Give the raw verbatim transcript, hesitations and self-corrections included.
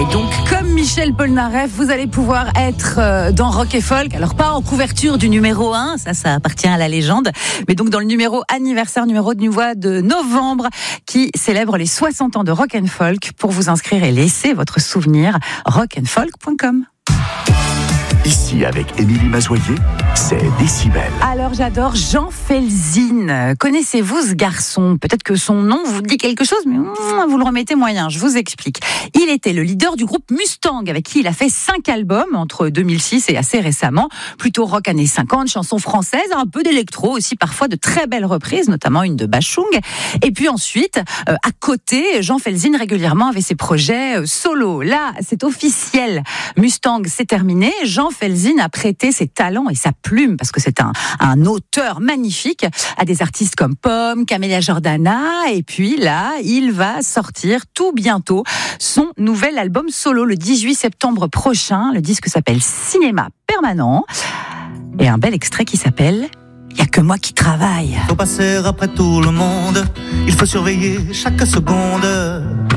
Et donc, comme Michel Polnareff, vous allez pouvoir être dans Rock et Folk. Alors, pas en couverture du numéro un, ça, ça appartient à la légende, mais donc dans le numéro anniversaire, numéro de voix de novembre, qui célèbre les soixante ans de Rock and Folk. Pour vous inscrire et laisser votre souvenir, rock and folk point com. Ici, avec Émilie Mazoyer, c'est Décibel. Alors, j'adore Jean Felzin. Connaissez-vous ce garçon ? Peut-être que son nom vous dit quelque chose, mais vous le remettez moyen. Je vous explique. Il était le leader du groupe Mustang, avec qui il a fait cinq albums entre deux mille six et assez récemment. Plutôt rock années cinquante, chansons françaises, un peu d'électro aussi, parfois de très belles reprises, notamment une de Bachung. Et puis ensuite, euh, à côté, Jean Felzin régulièrement avait ses projets euh, solo. Là, c'est officiel. Mustang, c'est terminé. Jean Felzin a prêté ses talents et sa plume, parce que c'est un, un auteur magnifique, à des artistes comme Pomme, Camélia Jordana, et puis là, il va sortir tout bientôt son nouvel album solo le dix-huit septembre prochain. Le disque s'appelle Cinéma Permanent, et un bel extrait qui s'appelle « Y a que moi qui travaille ». Faut passer après tout le monde, il faut surveiller chaque seconde.